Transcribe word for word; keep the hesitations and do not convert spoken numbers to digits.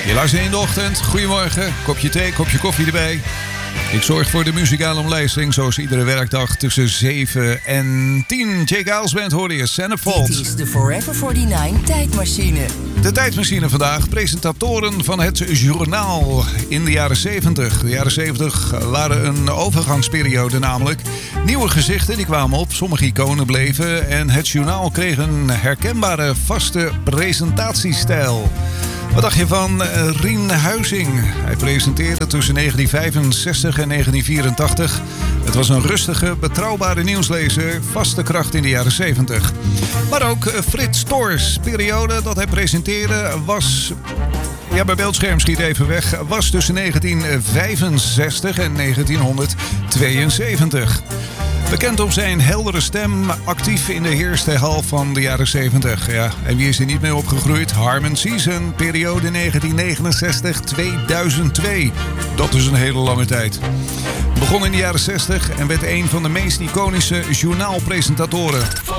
Je luistert in de ochtend. Goedemorgen. Kopje thee, kopje koffie erbij. Ik zorg voor de muzikale omlijsting zoals iedere werkdag tussen zeven en tien. Jake Giles Band hoorde je, Centerfold. Dit is de Forever eenenveertig tijdmachine. De tijdmachine vandaag. Presentatoren van het journaal in de jaren zeventig. De jaren zeventig waren een overgangsperiode namelijk. Nieuwe gezichten die kwamen op, sommige iconen bleven. En het journaal kreeg een herkenbare vaste presentatiestijl. Wat dacht je van Rien Huizing? Hij presenteerde tussen negentien vijfenzestig en negentien vierentachtig. Het was een rustige, betrouwbare nieuwslezer, vaste kracht in de jaren zeventig. Maar ook Frits Thors, periode dat hij presenteerde was... Ja, mijn beeldscherm schiet even weg. Was tussen negentien vijfenzestig en negentien tweeënzeventig. Bekend om zijn heldere stem, actief in de eerste helft van de jaren zeventig. Ja, en wie is er niet mee opgegroeid? Harmon Season, periode negentien negenenzestig tot tweeduizend twee. Dat is een hele lange tijd. Begon in de jaren zestig en werd een van de meest iconische journaalpresentatoren.